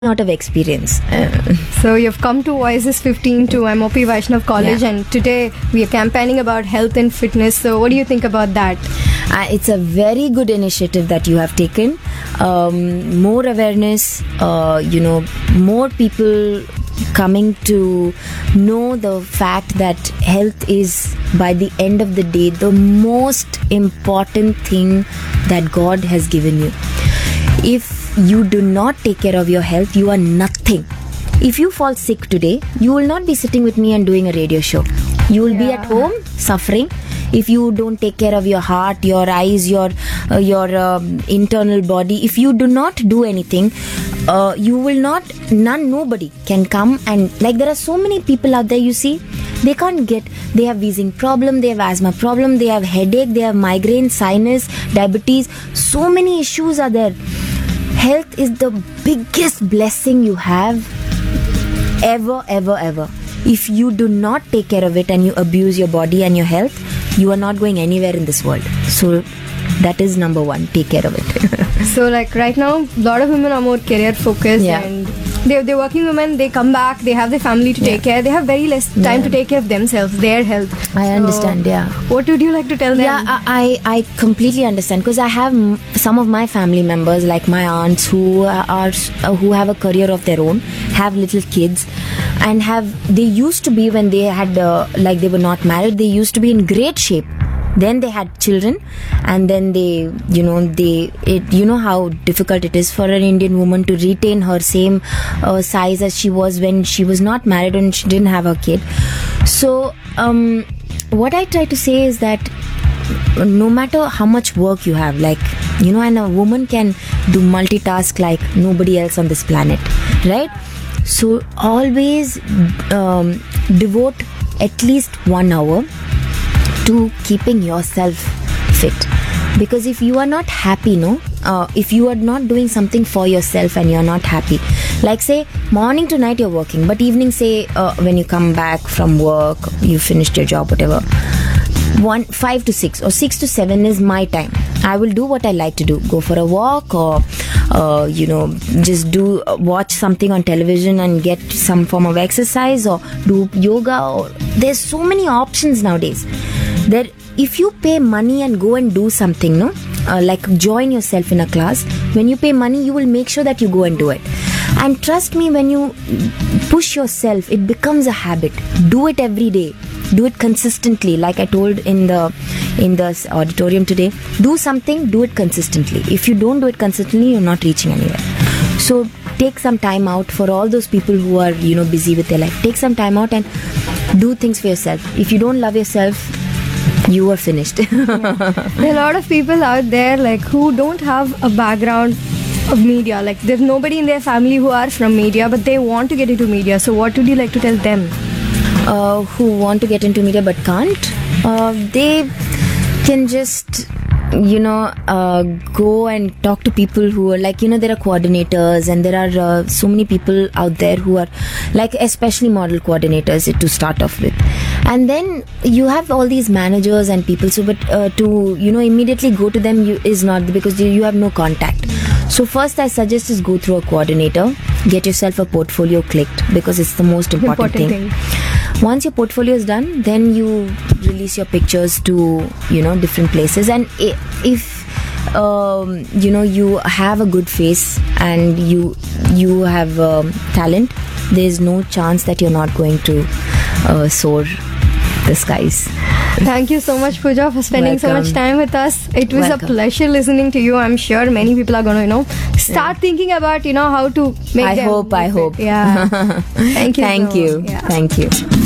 out of experience. So you've come to Voices 15 to MOP Vaishnav College, and today we are campaigning about health and fitness. So what do you think about that? It's a very good initiative that you have taken. More awareness, more people coming to know the fact that health is, by the end of the day, the most important thing that God has given you. If you do not take care of your health, you are nothing. If you fall sick today, you will not be sitting with me and doing a radio show. You will be at home suffering. If you don't take care of your heart, your eyes, your internal body, if you do not do anything, you will not, nobody can come and, like, there are so many people out there, you see, they can't get, they have wheezing problem, they have asthma problem, they have headache, they have migraine, sinus, diabetes, so many issues are there. Health is the biggest blessing you have ever. If you do not take care of it and you abuse your body and your health, you are not going anywhere in this world. So that is number one, take care of it. So like right now, a lot of women are more career focused, and they're working women, they come back, they have their family to take care, they have very less time to take care of themselves, their health. I understand, What would you like to tell them? I completely understand, because I have some of my family members, like my aunts, who have a career of their own, have little kids, and they used to be, when they had they were not married, they used to be in great shape. Then they had children, and then you know how difficult it is for an Indian woman to retain her same size as she was when she was not married and she didn't have a kid. So what I try to say is that no matter how much work you have, and a woman can do multitask like nobody else on this planet, right? So always devote at least 1 hour to keeping yourself fit, because if you are not happy, if you are not doing something for yourself and you're not happy, like say morning to night you're working, but evening, say when you come back from work, you finished your job, whatever, 5 to 6 or 6 to 7 is my time. I will do what I like to do, go for a walk, or just watch something on television and get some form of exercise, or do yoga, or there's so many options nowadays. There, if you pay money and go and do something, like join yourself in a class, when you pay money, you will make sure that you go and do it. And trust me, when you push yourself, it becomes a habit. Do it every day. Do it consistently. Like I told in the auditorium today, do something, do it consistently. If you don't do it consistently, you're not reaching anywhere. So take some time out. For all those people who are busy with their life, take some time out and do things for yourself. If you don't love yourself, you are finished. There are a lot of people out there who don't have a background of media. There's nobody in their family who are from media, but they want to get into media. So what would you like to tell them? Who want to get into media but can't? They can just go and talk to people who are there are coordinators, and there are so many people out there who are especially model coordinators to start off with, and then you have all these managers and people. So but to immediately go to them is not, because you have no contact. So first I suggest is go through a coordinator, get yourself a portfolio clicked, because it's the most important thing. Once your portfolio is done, then you release your pictures to different places, and if you have a good face and you have talent, there's no chance that you're not going to soar the skies. Thank you so much, Pooja, for spending so much time with us. It was a pleasure listening to you. I'm sure many people are going to start thinking about how to make I hope. Yeah. Thank you. Thank you.